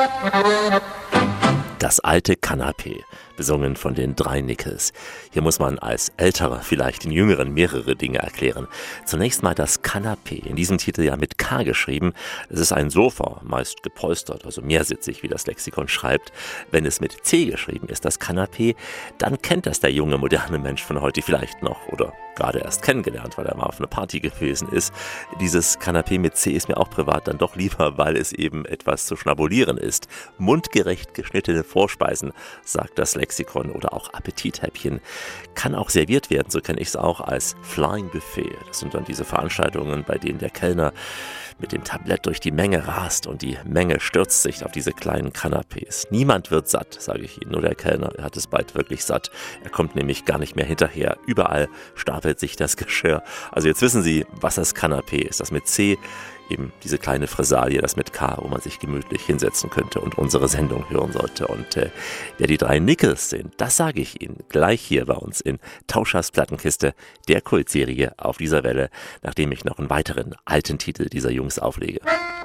Das alte Kanapee, besungen von den drei Nickels. Hier muss man als Älterer vielleicht den Jüngeren mehrere Dinge erklären. Zunächst mal das Kanapee, in diesem Titel ja mit K geschrieben. Es ist ein Sofa, meist gepolstert, also mehrsitzig, wie das Lexikon schreibt. Wenn es mit C geschrieben ist, das Kanapee, dann kennt das der junge, moderne Mensch von heute vielleicht noch oder gerade erst kennengelernt, weil er mal auf eine Party gewesen ist. Dieses Kanapee mit C ist mir auch privat dann doch lieber, weil es eben etwas zu schnabulieren ist. Mundgerecht geschnittene Vorspeisen, sagt das Lexikon, oder auch Appetithäppchen. Kann auch serviert werden, so kenne ich es auch, als Flying Buffet. Das sind dann diese Veranstaltungen, bei denen der Kellner mit dem Tablett durch die Menge rast und die Menge stürzt sich auf diese kleinen Kanapés. Niemand wird satt, sage ich Ihnen, nur der Kellner. Er hat es bald wirklich satt. Er kommt nämlich gar nicht mehr hinterher. Überall stapelt sich das Geschirr. Also jetzt wissen Sie, was das Kanapee ist. Das mit C, eben diese kleine Frisalie, das mit K, wo man sich gemütlich hinsetzen könnte und unsere Sendung hören sollte. Und wer die drei Nickels sind, das sage ich Ihnen gleich hier bei uns in Tauschers Plattenkiste, der Kultserie auf dieser Welle, nachdem ich noch einen weiteren alten Titel dieser Jungs auflege.